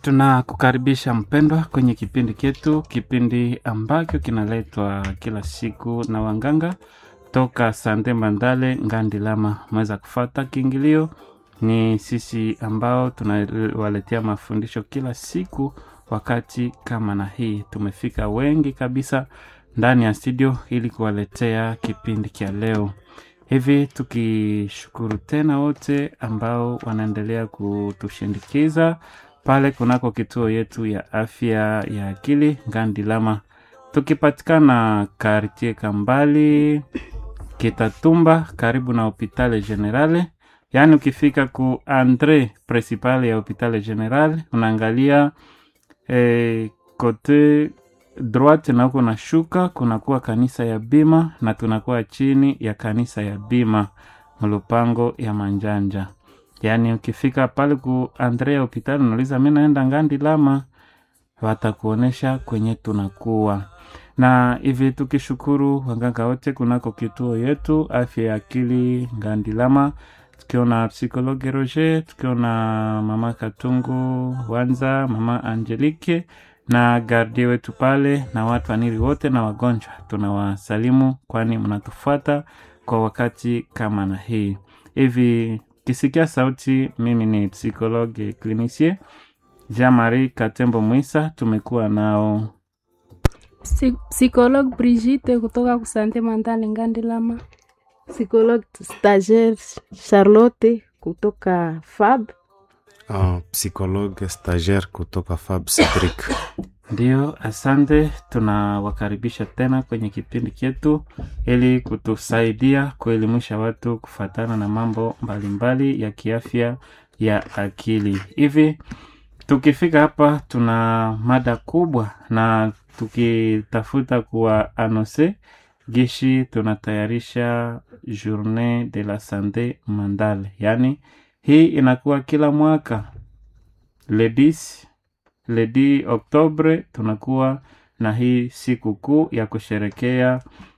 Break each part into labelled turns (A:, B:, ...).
A: Tunakukaribisha mpendwa kwenye kipindi chetu, kipindi ambacho kinaletwa kila siku na wanganga toka Sande Mandale Ngandilama. Mweza kufata kiingilio, ni sisi ambao tunawaletea mafundisho kila siku wakati kama na hii. Tumefika wengi kabisa ndani ya studio ili kuwaletea kipindi kia leo. Hivi tukishukuru tena wote ambao wanaendelea kutushindikiza pale kunako kituo yetu ya afya ya akili Ngandilama. Tukipatikana Quartier Kambali, Kitatumba, karibu na Hopitale Generale. Yani ukifika ku Andre Principale ya Hopitale Generale, unaangalia kote droite na huko na shuka, kunakuwa kanisa ya Bima na tunakuwa chini ya kanisa ya Bima, mlupango ya Manjanja. Yani ukifika pale ku Andrea Hospitali unauliza mimi naenda Ngandilama, watakuonesha kwenye tunakuwa. Na hivi tukishukuru waganga wote kunako kituo yetu afya ya akili Ngandilama, tukiona psikologi Roger, tukiona mama Katungu Wanza, mama Angelique na gardie wetu pale na watu waniri wote na wagonjwa. Tunawasalimu kwani mnatufuata kwa wakati kama na hii. Hivi kisikia sauti, mimi ni psikologi clinicien Jean-Marie Katembo Mwisa. Tumekuwa nao
B: Psychologue Brigitte kutoka kusante Mandale Ngandilama, psychologue stagiaire Charlotte kutoka FAB,
C: psychologue stagiaire kutoka FAB Cedric.
A: Ndio, asante. Tunawakaribisha tena kwenye kipindi chetu ili kutusaidia kuelimisha watu kufatana na mambo mbalimbali ya kiafya ya akili. Hivi tukifika hapa tuna mada kubwa na tukitafuta kuwa anose gishi tunatayarisha Journée de la Santé Mandale. Yani hii inakuwa kila mwaka le 10 Oktobre tunakuwa na hii siku kuu ya kusherekea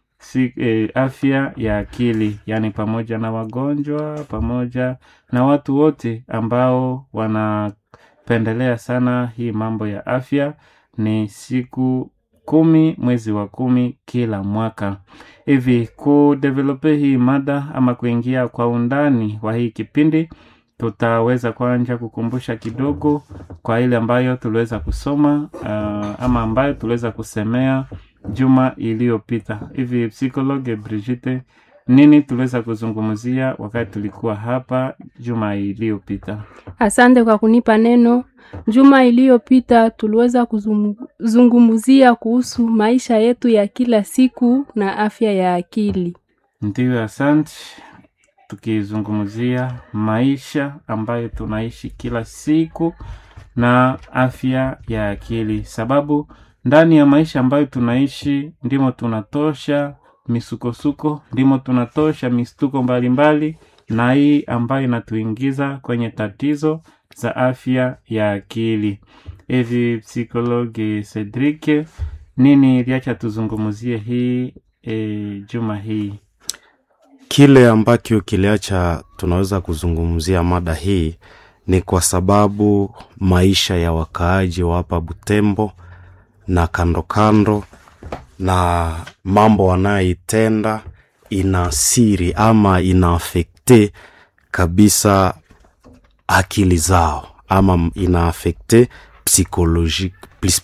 A: afya ya akili, yani pamoja na wagonjwa, pamoja na watu wote ambao wanapendelea sana hii mambo ya afya. Ni siku 10 mwezi wa 10 kila mwaka. Hivi kudevelope hii mada ama kuingia kwa undani wa hii kipindi, tutaweza kwanza kukumbusha kidogo kwa ile ambayo tuliweza kusoma ama ambayo tuliweza kusemea juma iliyopita. Hivi psychologue Brigitte, nini tuliweza kuzungumzia wakati tulikuwa hapa juma iliyopita?
B: Asante kwa kunipa neno. Juma iliyopita tuliweza kuzungumzia kuhusu maisha yetu ya kila siku na afya ya akili.
A: Ndio, asante. Tukizungumzia maisha ambayo tunaishi kila siku na afya ya akili, sababu ndani ya maisha ambayo tunaishi ndimo tunatosha misukosuko, ndimo tunatosha mistuko mbalimbali, na hii ambayo inatuingiza kwenye tatizo za afya ya akili. Hivi psikologi Cedric, nini iliacha tuzungumzie hii juma hii?
C: Kile ambacho kiliacha tunaweza kuzungumzia mada hii ni kwa sababu maisha ya wakaaji wa hapa Butembo na kando na mambo wanayoitenda inasiri ama inaafekte kabisa akili zao, ama inaafekte psychologique,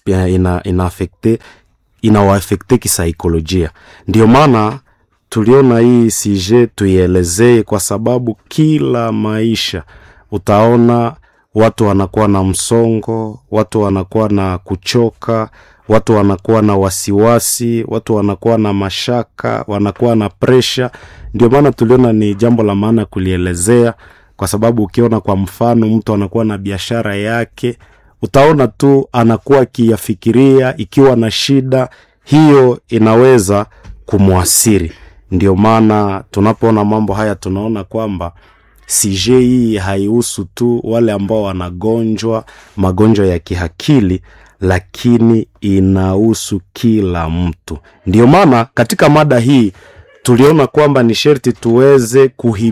C: inawaafekte kisaikolojia. Ndio maana tuliona hii sije tuielezee, kwa sababu kila maisha utaona watu wanakuwa na msongo, watu wanakuwa na kuchoka, watu wanakuwa na wasiwasi, watu wanakuwa na mashaka, wanakuwa na pressure. Ndio maana tuliona ni jambo la maana kulielezea, kwa sababu ukiona kwa mfano mtu anakuwa na biashara yake, utaona tu anakuwa kiyafikiria ikiwa na shida, hiyo inaweza kumuasiri. Ndio maana tunapoona mambo haya tunaona kwamba CJ hii haihusu tu wale ambao wanagonjwa magonjwa ya kiakili, lakini inahusu kila mtu. Ndio maana katika mada hii tuliona kwamba ni sherti tuweze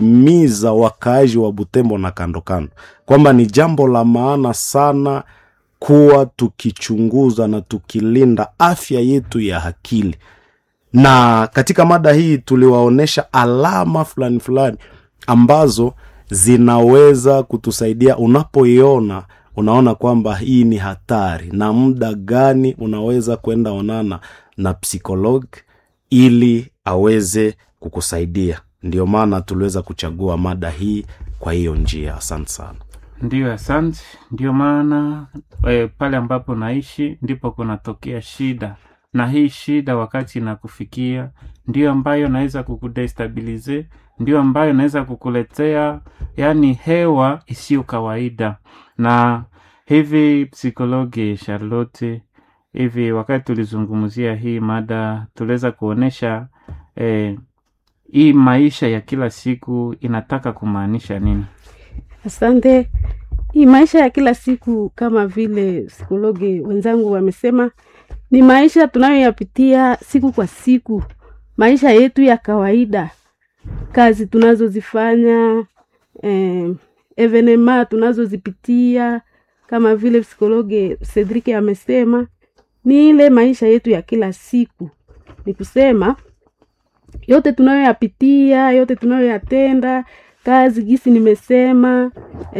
C: kuhimiza wakaaji wa Butembo na kando kwamba ni jambo la maana sana kuwa tukichunguza na tukilinda afya yetu ya akili. Na katika mada hii tuliwaonesha alama fulani fulani ambazo zinaweza kutusaidia. Unapoiona unaona kwamba hii ni hatari, na muda gani unaweza kwenda onana na psikologi ili aweze kukusaidia. Ndio maana tuliweza kuchagua mada hii kwa hiyo njia. Asante sana.
A: Ndio, asante. Ndio maana pale ambapo naishi ndipo kunatokea shida, na hii shida wakati inakufikia ndio ambayo naweza kukudestabilize, ndio ambayo naweza kukuletea yani hewa isiyo kawaida. Na hivi psikologi Charlotte, hivi wakati tulizungumzia hii mada tuliweza kuonesha hii maisha ya kila siku inataka kumaanisha nini?
D: Asante. Hii maisha ya kila siku kama vile psikologi wenzangu wamesema, ni maisha tunayoyapitia siku kwa siku, maisha yetu ya kawaida, kazi tunazozifanya, evenema tunazozipitia, kama vile psikologi Cedric amesema, ni ile maisha yetu ya kila siku. Ni kusema yote tunayoyapitia, yote tunayoyatenda, kazi gisi nimesema,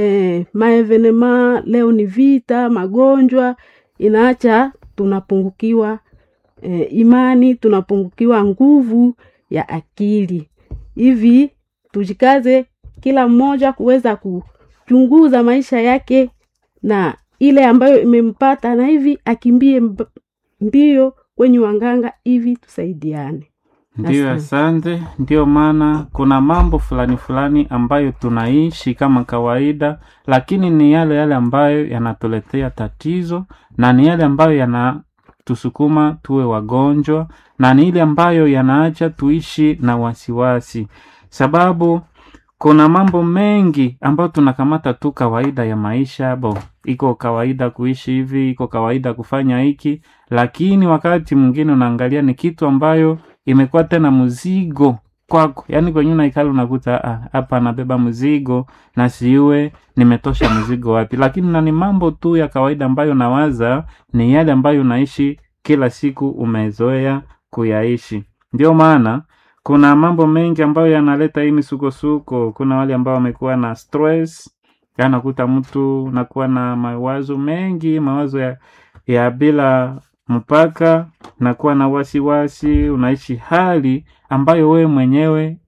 D: maevenema, leo ni vita, magonjwa, inaacha tunapungukiwa imani, tunapungukiwa nguvu ya akili. Hivi tujikaze kila mmoja kuweza kuchunguza maisha yake na ile ambayo imempata, na hivi akimbie mbio kwenye wanganga, hivi tusaidiane.
A: Ndio, asante. Ndio maana kuna mambo fulani fulani ambayo tunaishi kama kawaida, lakini ni yale ambayo yanatuletea tatizo, na ni yale ambayo yanatusukuma tuwe wagonjwa, na ni ile ambayo yanaacha tuishi na wasiwasi. Sababu kuna mambo mengi ambayo tunakamata tu kawaida ya maisha, iko kawaida kuishi hivi, iko kawaida kufanya hiki, lakini wakati mwingine unaangalia ni kitu ambayo imekuwa tena mzigo kwako. Yani kwenye unaikala unakuta hapa nabeba mzigo na siwe nimetosha mzigo wapi. Lakini na ni mambo tu ya kawaida ambayo nawaza ni yale ambayo unaishi kila siku, umezoea kuyaishi. Ndio maana kuna mambo mengi ambayo yanaleta hii misukosuko. Kuna wale ambao wamekuwa na stress, yanakuta mtu unakuwa na mawazo mengi, mawazo ya bila mpaka, na kuwa na wasiwasi, unaishi hali ambayo wewe mwenyewe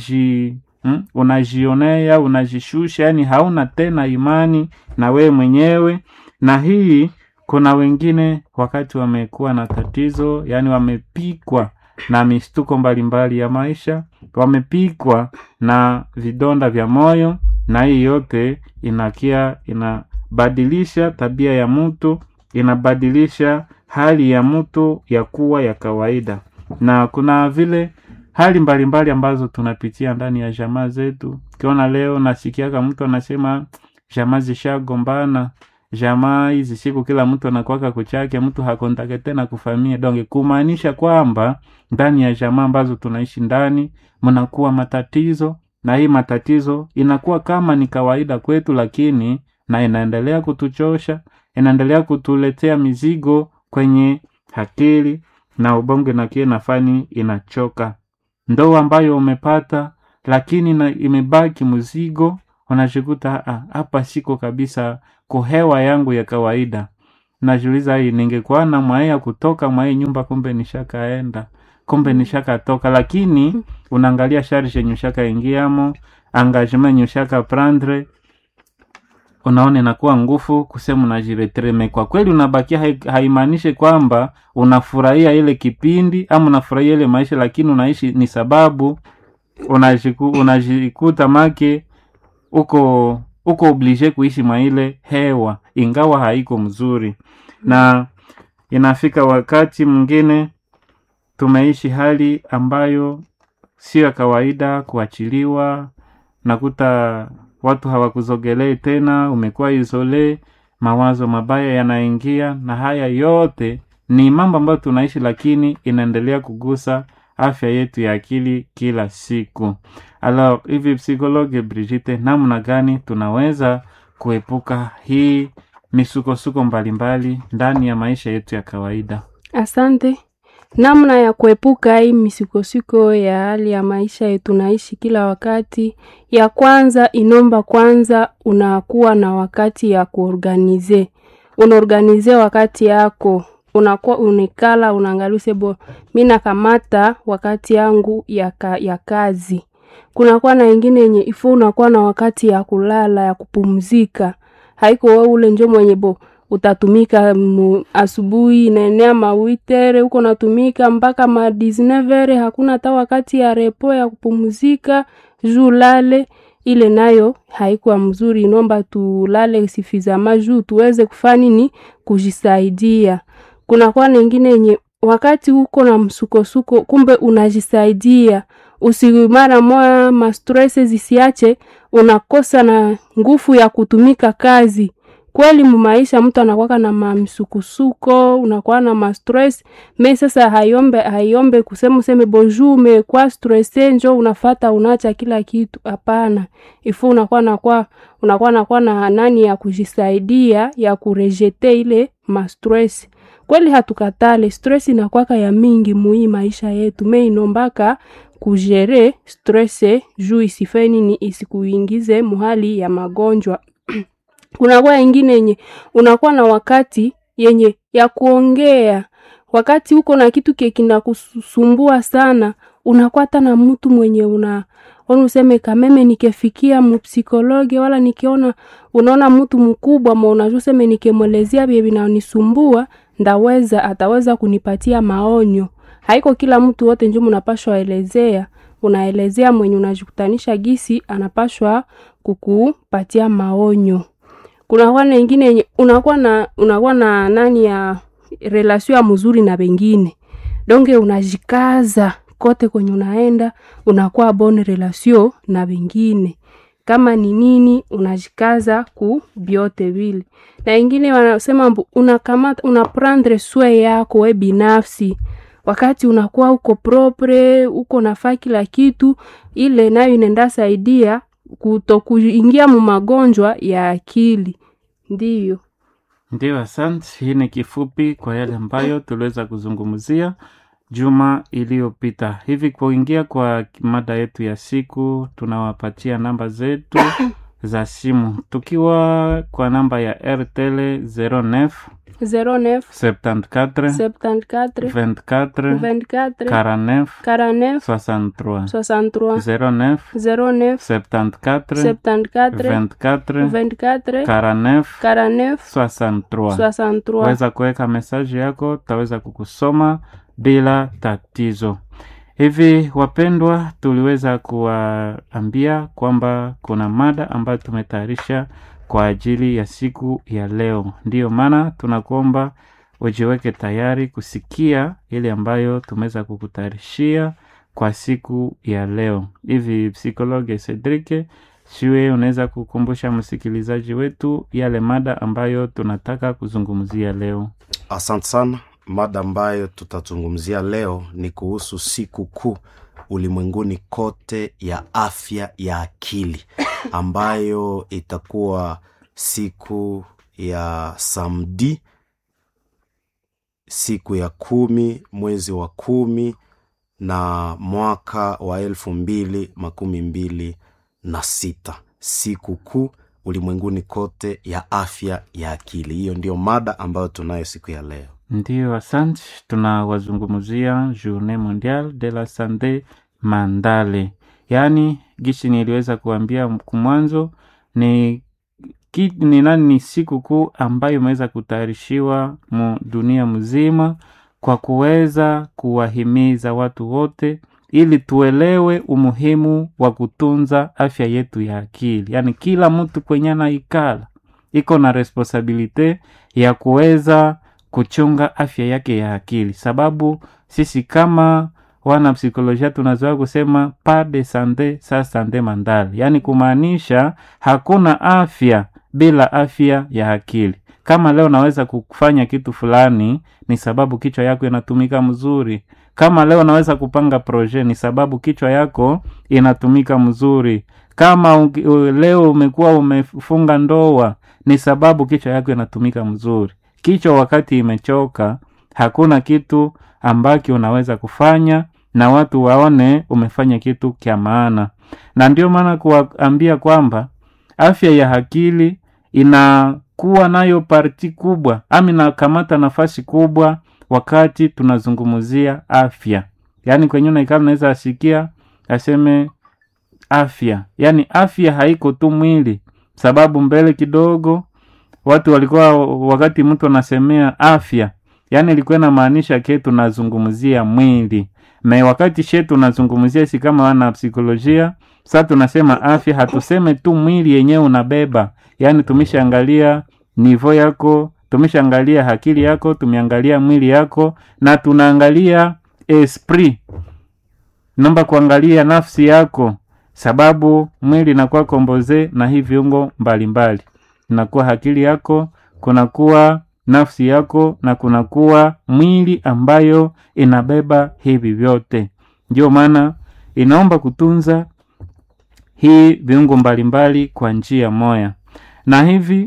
A: unajionea, unajishusha, yani hauna tena imani na wewe mwenyewe. Na hii kuna wengine wakati wamekuwa na tatizo, yani wamepikwa na mistuko mbalimbali ya maisha, wamepikwa na vidonda vya moyo, na hii yote inabadilisha tabia ya mtu, inabadilisha hali ya mtu ya kuwa ya kawaida. Na kuna vile hali mbalimbali ambazo tunapitia ndani ya jamaa zetu. Kiona leo nasikiaka mtu anasema jamaa zishagombana, jamaa hizi siku kila mtu anakuwaka kuchake, mtu hakontake tena kufamia. Donge kumaanisha kwamba ndani ya jamaa ambazo tunaishi ndani mnakuwa matatizo, na hii matatizo inakuwa kama ni kawaida kwetu, lakini na inaendelea kutuchosha, inaendelea kutuletea mizigo kwenye akili na ubongo, na kile nafani inachoka. Ndoa ambayo umepata lakini imebaki mzigo, unajikuta hapa siko kabisa kwa hewa yangu ya kawaida. Najiuliza, hii ningekuwa na mwaya kutoka mwa nyumba, kumbe nishakaenda, kumbe nishakatoka. Lakini unaangalia charge nyushaka ingiamo, engagement nyushaka prendre, unaone nakuwa nguvu kusema unajiretreme. Kwa kweli unabakia haimaanishi kwamba unafurahia ile kipindi ama unafurahia ile maisha, lakini unaishi ni sababu unajikuta make uko oblige kuishi mwa ile hewa, ingawa haiko mzuri. Na inafika wakati mwingine tumeishi hali ambayo sio kawaida, kuachiliwa, nakuta watu hawakuzogelei tena, umekuwa isole, mawazo mabaya yanaingia, na haya yote ni mambo ambayo tunaishi, lakini inaendelea kugusa afya yetu ya akili kila siku. Alors, hivi psikologi Brigitte, namna gani tunaweza kuepuka hii misukosuko mbalimbali ndani ya maisha yetu ya kawaida.
B: Asante. Namna ya kuepuka hii misukosuko ya hali ya maisha yetu naishi kila wakati. Ya kwanza, inomba kwanza unakuwa na wakati ya kuorganize. Unaorganize wakati yako. Unakuwa unikala, unaangalia sebo, mimi nakamata wakati yangu ya kazi. Kunakuwa na ingine yenye ifo unakuwa na wakati ya kulala, ya kupumzika. Haiko wewe ule njo mwenye utatumika asubuhi inaenea mawitere, uko natumika mpaka 19h, hakuna hata wakati ya repo ya kupumzika, juu lale, ile nayo haikuwa mzuri. Inomba tulale suffisamment juu tuweze kufanya nini, kujisaidia. Kunakuwa na ingine yenye wakati uko na msukosuko kumbe unajisaidia, usimara moya ma stress zisiache, unakosa na nguvu ya kutumika kazi. Kweli mumaisha mtu anakuwa na msukosuko, unakuwa na ma stress, mais sasa hayombe kusema useme bonjour mais kwa stress njo unafata unacha kila kitu. Hapana. Ifo unakuwa na nani ya kujisaidia, ya kurejete ile ma stress. Kweli hatukatale stress inakuwa ya mingi mui maisha yetu, me inombaka kujere stress juu isifeni ni isikuingize muhali ya magonjwa. Kunakuwa ingine yenye unakuwa na wakati yenye ya kuongea. Wakati uko na kitu kina kusumbua sana, unakuwa na mtu mwenye useme kameme nikefikia mpsikologe, wala nikiona unaona mtu mkubwa unajua useme nikemwelezea bibi na unisumbua, ataweza kunipatia maonyo. Haiko kila mtu wote njumu unapashwa elezea. Unaelezea mwenye unajikutanisha gisi anapashwa kukupatia maonyo. Kunakuwa na ingine yenye unakuwa na nani ya relation ya mzuri na wengine. Donge unajikaza kote kwenye unaenda, unakuwa bonne relation na wengine. Kama ni nini unajikaza ku biote vile. Na ingine wanasema unaprendre soin yako we binafsi. Wakati unakuwa uko propre, uko nafaa kila kitu, ile nayo inaenda saidia kutokuingia mu magonjwa ya akili. Ndiyo,
A: asante. Hii ni kifupi kwa yale ambayo tuliweza kuzungumzia juma iliyopita. Hivi kuingia kwa mada yetu ya siku, tunawapatia namba zetu za simu. Tukiwa kwa namba ya RTL 09 74 24 49 63 09 74 24 49 63. Weza kuweka mesaji yako, taweza kukusoma bila tatizo. Hivi wapendwa, tuliweza kuwaambia kwamba kuna mada ambayo tumetayarisha kwa ajili ya siku ya leo. Ndiyo maana tunakuomba ujiweke tayari kusikia ile ambayo tumeweza kukutayarishia kwa siku ya leo. Hivi psikologe Cedric, siwe unaweza kukumbusha msikilizaji wetu yale mada ambayo tunataka kuzungumzia leo?
C: Asante sana. Mada ambayo tutazungumzia leo ni kuhusu siku kuu ulimwenguni kote ya afya ya akili, ambayo itakuwa siku ya samedi, siku ya 10 mwezi wa 10 na mwaka wa 2026. Siku kuu ulimwenguni kote ya afya ya akili. Hiyo ndio mada ambayo tunayo siku ya leo.
A: Ndiyo, asante. Tunawazungumzia Journée Mondiale de la Santé Mentale. Yaani gishi niliweza kuambia kumwanzo ni siku kuu ambayo imeweza kutayarishiwa dunia mzima kwa kuweza kuwahimiza watu wote ili tuelewe umuhimu wa kutunza afya yetu ya akili. Yaani kila mtu kwenye anaikala iko na responsibility ya kuweza kuchunga afya yake ya akili, sababu sisi kama wana psikolojia tunazoea kusema pas de santé sans santé mentale, yaani kumaanisha hakuna afya bila afya ya akili. Kama leo naweza kufanya kitu fulani ni sababu kichwa yako inatumika mzuri. Kama leo naweza kupanga projet ni sababu kichwa yako inatumika mzuri. Kama leo umekuwa umefunga ndoa ni sababu kichwa yako inatumika mzuri. Kichwa wakati imechoka, hakuna kitu ambacho unaweza kufanya na watu waone umefanya kitu kia maana. Na ndio maana kuambia kwamba afya ya akili inakuwa nayo parti kubwa, ama inakamata nafasi kubwa wakati tunazungumzia afya. Yaani kwenye unaikala naweza asikia aseme afya. Yaani afya haiko tu mwili. Sababu mbele kidogo watu walikuwa wakati mtu anasemea afya, yaani ilikuwa inamaanisha kitu tunazungumzia mwili. Na wakati shetu tunazungumzia si kama wana psikolojia, sasa tunasema afya hatuseme tu mwili yenyewe unabeba. Yaani tumeshaangalia nivo yako, tumeshaangalia akili yako, tumeangalia mwili yako na tunaangalia esprit. Naomba kuangalia nafsi yako, sababu mwili inakuwa komboze na hivi viungo mbalimbali. Inakuwa akili yako, kunakuwa nafsi yako na kunakuwa mwili ambayo inabeba hivi vyote. Ndio maana inaomba kutunza hii viungo mbalimbali kwa njia moja. Na hivi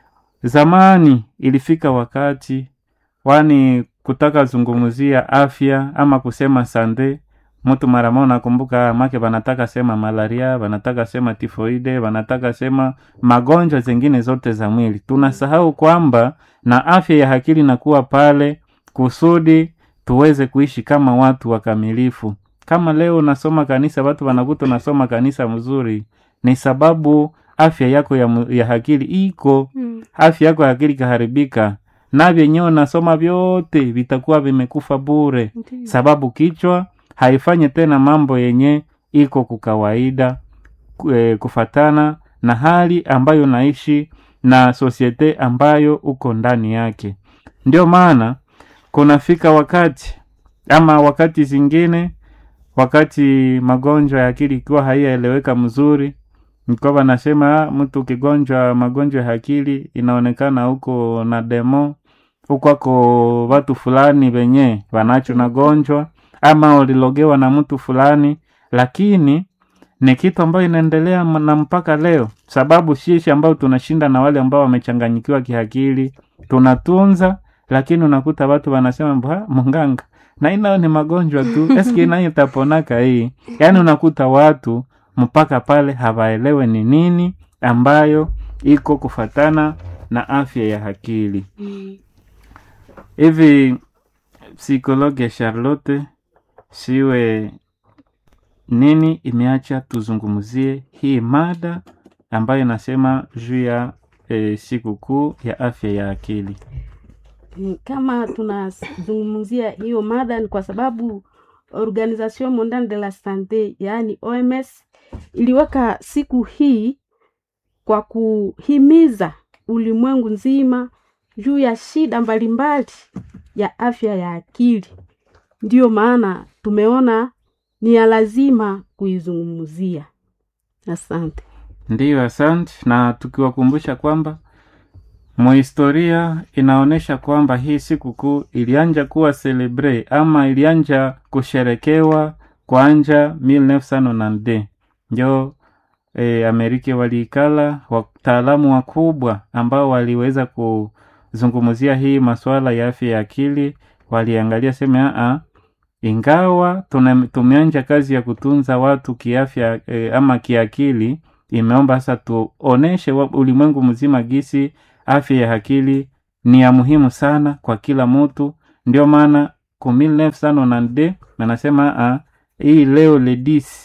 A: zamani ilifika wakati wani kutaka zungumzia afya ama kusema sande, mtu mara moja nakumbuka make wanataka sema malaria, wanataka sema tifoide, wanataka sema magonjwa zingine zote za mwili. Tunasahau kwamba na afya ya akili inakuwa pale kusudi tuweze kuishi kama watu wakamilifu. Kama leo nasoma kanisa, watu wanakuta nasoma kanisa mzuri, ni sababu afya yako ya akili iko. Afya yako ya akili kaharibika, na vyenyewe nasoma vyote vitakuwa vimekufa bure. Sababu kichwa haifanye tena mambo yenye iko kukawaida, kufatana na hali ambayo naishi na societe ambayo uko ndani yake. Ndio maana kunafika wakati ama wakati zingine, wakati magonjwa ya akili ikiwa haieleweka mzuri, nikoba nasema mtu kigonjwa magonjwa ya akili inaonekana huko na demo, huko kwa watu fulani wenye wanacho na gonjwa ama walilogewa na mtu fulani, lakini ni kitu ambayo inaendelea na mpaka leo. Sababu sisi ambao tunashinda na wale ambao wamechanganyikiwa kiakili tunatunza, lakini unakuta watu wanasema munganga na ina ni magonjwa tu, eski na itaponaka hii. Yaani unakuta watu mpaka pale hawaelewe ni nini ambayo iko kufatana na afya ya akili. Hivi psikologi Charlotte, siwe nini imeacha tuzungumzie hii mada ambayo nasema juu ya sikukuu ya afya ya akili?
D: Kama tunazungumzia hiyo mada ni kwa sababu Organisation Mondiale de la Santé, yaani OMS, iliweka siku hii kwa kuhimiza ulimwengu nzima juu ya shida mbalimbali ya afya ya akili. Ndio maana tumeona ni ya lazima kuizungumzia. Asante.
A: Ndiyo, asante. Na tukiwakumbusha kwamba muhistoria inaonesha kwamba hii sikukuu ilianja kuwa celebre ama ilianja kusherekewa kwa anja 1990. Ndio Amerika waliikala wataalamu wakubwa ambao waliweza kuzungumzia hii masuala ya afya ya akili. Waliangalia sema ingawa tumeanja kazi ya kutunza watu kiafya ama kiakili, imeomba sasa tuoneshe ulimwengu mzima gisi afya ya akili ni ya muhimu sana kwa kila mtu. Ndio maana kwa 1990 nasema hii leo le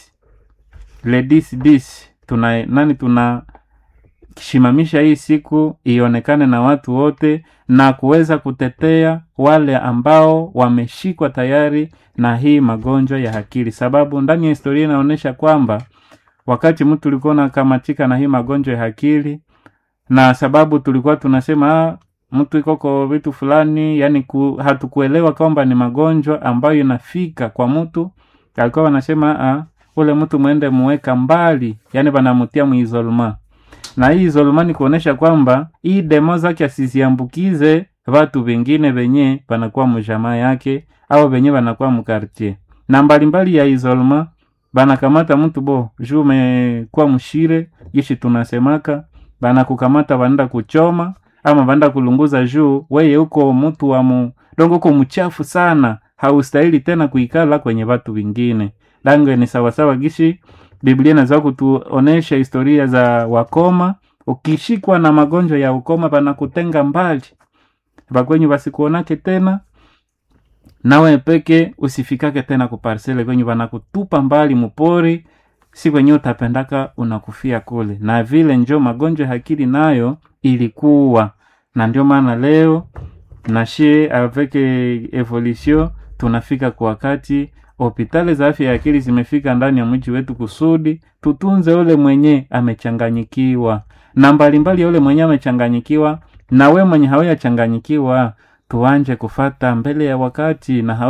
A: 10 tuna kishimamisha hii siku ionekane na watu wote na kuweza kutetea wale ambao wameshikwa tayari na hii magonjwa ya akili. Sababu ndani ya historia inaonyesha kwamba wakati mtu ulikuwa nakamatika na hii magonjwa ya akili, na sababu tulikuwa tunasema mtu iko kwa vitu fulani, yani hatukuelewa kwamba ni magonjwa ambayo inafika kwa mtu, alikuwa wanasema ule mtu muende muweka mbali, yani banamutia muizolma. Na hii izolma ni kuonesha kwamba hii demo zake asiziambukize watu wengine wenye wanakuwa mjamaa yake au wenye wanakuwa mkartie. Na mbalimbali ya izolma banakamata mtu jume kwa mshire gishi tunasemaka bana kukamata banda kuchoma ama banda kulunguza juu, weye uko mtu wa dongo uko mchafu sana, haustahili tena kuikala kwenye watu wengine. Dange ni sawasawa gishi Biblia inaanza kutuonesha historia za wakoma. Ukishikwa na magonjwa ya ukoma bana kutenga mbali, bakwenyu basikuonake tena, nawe peke usifikake tena kuparsele kwenye bana kutupa mbali mupori, si kwenye utapendaka unakufia kule. Na vile njo magonjwa hakili nayo ilikuwa, na ndio maana leo nashe avec evolution tunafika kwa wakati hospitali za afya ya akili zimefika ndani ya mji wetu kusudi tutunze ule mwenye amechanganyikiwa na mbalimbali, ule mwenye amechanganyikiwa na we mwenye hawaya changanyikiwa, tuanje kufata mbele ya wakati na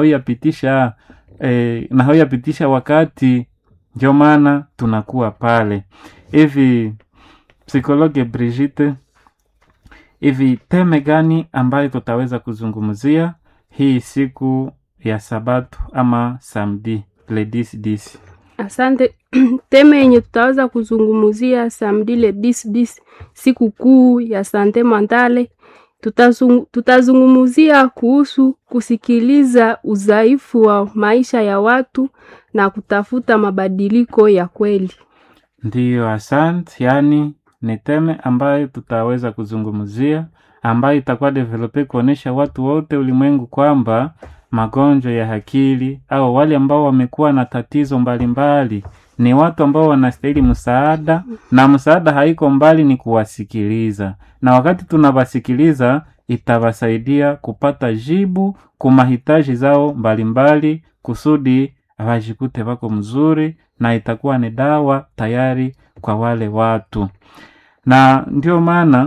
A: hawaya pitisha wakati. Ndio maana tunakuwa pale hivi. Psikologe Brigitte, hivi teme gani ambayo tutaweza kuzungumzia hii siku ya Sabato ama samedi le 10-10?
B: Asante. Teme yenye tutaweza kuzungumzia samedi le 10-10, siku kuu ya sante mentale, tutazungumzia kuhusu kusikiliza udhaifu wa maisha ya watu na kutafuta mabadiliko ya kweli.
A: Ndiyo, asante. Yani ni teme ambayo tutaweza kuzungumzia, ambayo itakuwa develope kuonesha watu wote ulimwengu kwamba magonjwa ya akili au wale ambao wamekuwa na tatizo mbalimbali ni watu ambao wanastahili msaada, na msaada haiko mbali, ni kuwasikiliza. Na wakati tunawasikiliza itawasaidia kupata jibu kwa mahitaji zao mbalimbali kusudi wajikute wako mzuri, na itakuwa ni dawa tayari kwa wale watu. Na ndio maana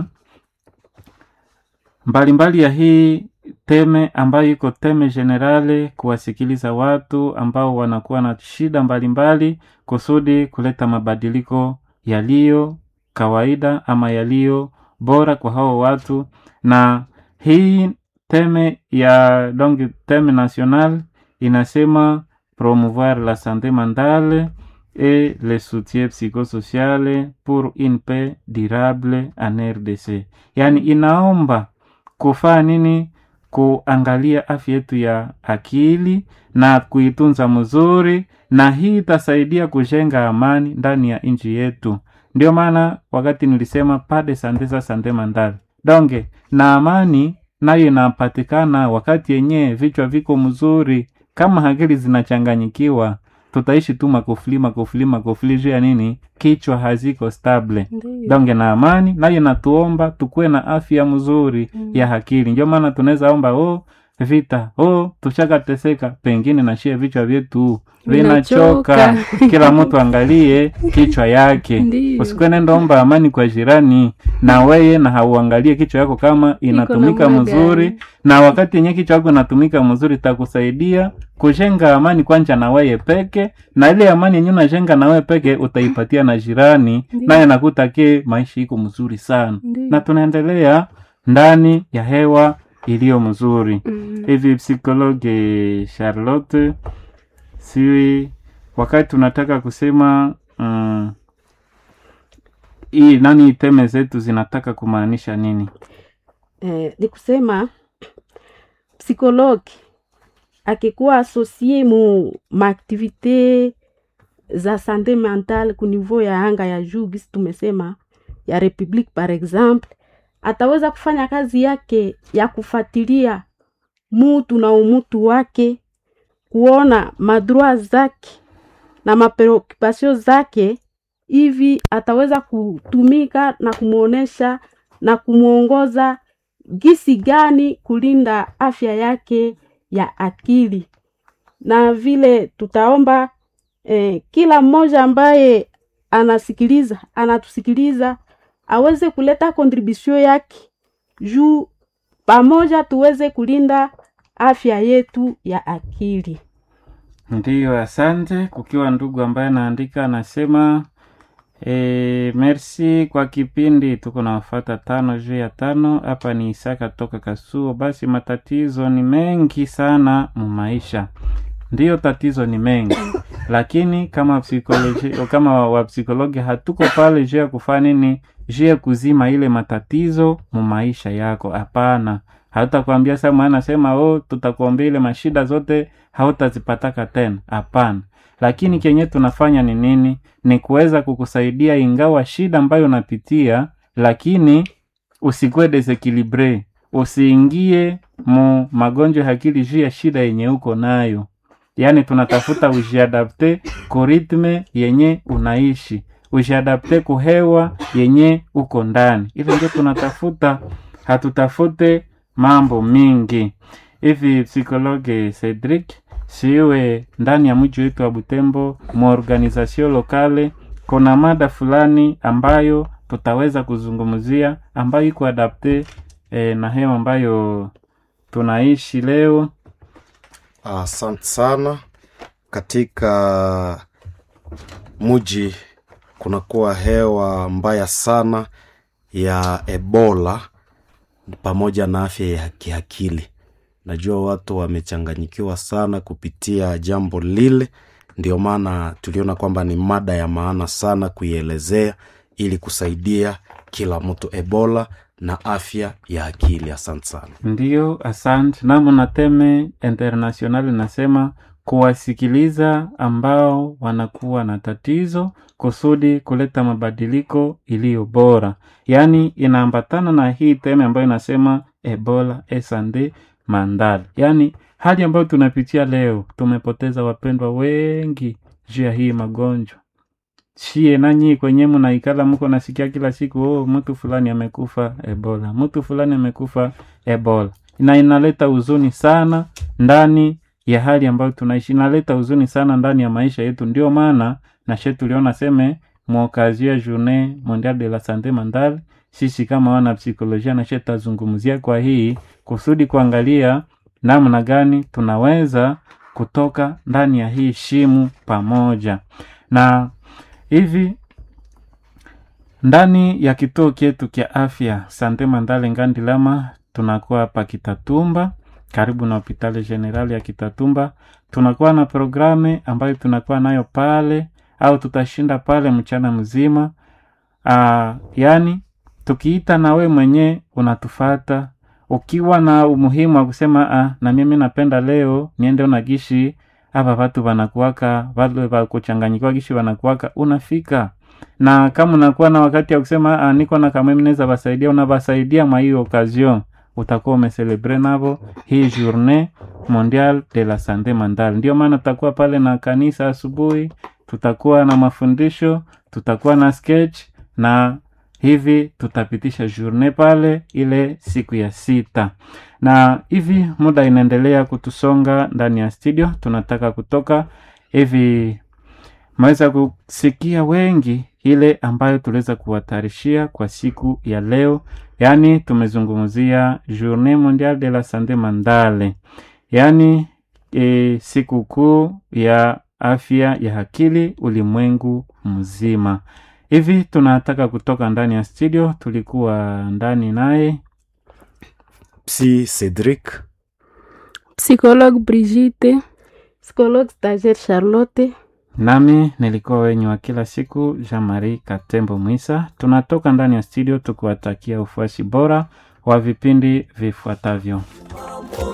A: mbalimbali ya hii teme ambayo iko teme generale, kuwasikiliza watu ambao wanakuwa na shida mbalimbali kusudi kuleta mabadiliko yaliyo kawaida ama yaliyo bora kwa hao watu. Na hii teme ya donc teme national inasema promouvoir la santé mentale et le soutien psychosocial pour une paix durable en RDC. Yani inaomba kufanya nini? Kuangalia afya yetu ya akili na kuitunza mzuri, na hii itasaidia kujenga amani ndani ya nchi yetu. Ndio maana wakati nilisema pas de santé sans santé mentale, donge na amani nayo inapatikana wakati yenye vichwa viko mzuri. Kama akili zinachanganyikiwa, tutaishi tu makufuli juu ya nini? Kichwa haziko stable. Donge na amani nayo natuomba tukue na afya mzuri ya akili. Ndio maana tunaweza omba vita tushaka teseka, pengine na shia vichwa vyetu vinachoka. Kila mtu angalie kichwa yake. Usikwe nenda omba amani kwa jirani na weye na hauangalie kichwa yako kama inatumika mzuri. Na wakati yenye kichwa yako inatumika mzuri takusaidia kujenga amani kwanja na weye peke, na ile amani yenye unajenga na weye peke utaipatia na jirani, naye nakutake maisha iko mzuri sana. Na tunaendelea ndani ya hewa iliyo mzuri. Hivi psikologe Charlotte, siwi wakati tunataka kusema hii nani teme zetu zinataka kumaanisha nini?
D: Ni kusema psikologi akikuwa asosie mu maaktivite za santé mentale ku niveau ya anga ya juu, gisi tumesema ya Republique par exemple, ataweza kufanya kazi yake ya kufuatilia mutu na umutu wake, kuona madroit zake na mapreoccupation zake. Hivi ataweza kutumika na kumuonesha na kumuongoza gisi gani kulinda afya yake ya akili. Na vile tutaomba kila mmoja ambaye anatusikiliza aweze kuleta contribution yake juu pamoja tuweze kulinda afya yetu ya akili.
A: Ndiyo, asante. Kukiwa ndugu ambaye anaandika anasema merci kwa kipindi, tuko na wafata 5 juu ya 5. Hapa ni Isaka toka Kasuo. Basi matatizo ni mengi sana mu maisha. Ndiyo, tatizo ni mengi lakini kama psikoloji kama wapsikologi hatuko pale juu ya kufanya nini, juu ya kuzima ile matatizo mu maisha yako. Hapana, hautakwambia sasa maana sema tutakuombea ile mashida zote hautazipataka tena. Hapana, lakini kenye tunafanya ni nini, ni kuweza kukusaidia ingawa shida ambayo unapitia, lakini usikuwe desequilibre, usiingie mu magonjwa ya akili juu ya shida yenye uko nayo. Yani tunatafuta ujiadapte ku ritme yenye unaishi, ujiadapte ku hewa yenye uko ndani. Ile ndio tunatafuta, hatutafute mambo mingi. Hivi psikologe Cedric, siwe ndani ya mji wetu wa Butembo mu organisation lokale kuna mada fulani ambayo tutaweza kuzungumzia ambayo iko adapte na hewa ambayo tunaishi leo.
C: Asante sana. Katika mji kunakuwa hewa mbaya sana ya Ebola pamoja na afya ya kiakili. Najua watu wamechanganyikiwa sana kupitia jambo lile, ndio maana tuliona kwamba ni mada ya maana sana kuielezea ili kusaidia kila mtu. Ebola na afya ya akili. Asante sana.
A: Ndiyo, asante. Namu na teme internationali nasema kuwasikiliza ambao wanakuwa na tatizo kusudi kuleta mabadiliko iliyo bora. Yani inaambatana na hii teme ambayo inasema Ebola esande mandal. Yani hali ambayo tunapitia leo, tumepoteza wapendwa wengi juu ya hii magonjwa. Shie nanyi kwenye mnaikala mko nasikia kila siku mtu fulani amekufa Ebola, mtu fulani amekufa Ebola. Inaleta huzuni sana ndani ya hali ambayo tunaishi, inaleta huzuni sana ndani ya maisha yetu. Ndio maana na shetu tuliona seme mwokazia journée mondiale de la santé mentale, sisi kama wana psikolojia na shetu tazungumzia kwa hii kusudi kuangalia namna gani tunaweza kutoka ndani ya hii shimu pamoja. Na hivi ndani ya kituo chetu kia afya Sante Mandale Ngandilama tunakuwa hapa Kitatumba karibu na hospitali generali ya Kitatumba. Tunakuwa na programe ambayo tunakuwa nayo pale au tutashinda pale mchana mzima. Yani tukiita na we mwenye unatufata ukiwa na umuhimu wa kusema na mimi napenda leo niende unagishi hapa watu wanakuwaka wale wa kuchanganyika gishi wanakuwaka, unafika. Na kama unakuwa na wakati ya kusema niko na kama mimi naweza basaidia, unabasaidia mwa hiyo occasion, utakuwa umecelebrate nabo hii journée mondiale de la santé mentale. Ndio maana tutakuwa pale na kanisa asubuhi, tutakuwa na mafundisho, tutakuwa na sketch na hivi tutapitisha journée pale ile siku ya 6. Na hivi muda inaendelea kutusonga ndani ya studio, tunataka kutoka hivi maweza kusikia wengi ile ambayo tuliweza kuwatarishia kwa siku ya leo. Yani tumezungumzia Journée Mondiale de la Santé Mentale, yani siku kuu ya afya ya akili ulimwengu mzima. Hivi tunataka kutoka ndani ya studio, tulikuwa ndani naye
C: Psy Cedric,
B: Psychologue Brigitte,
D: Psychologue stagiaire Charlotte,
A: nami nilikuwa wenyu wa kila siku Jean-Marie Katembo Mwisa. Tunatoka ndani ya studio tukuwatakia ufuasi bora wa vipindi vifuatavyo.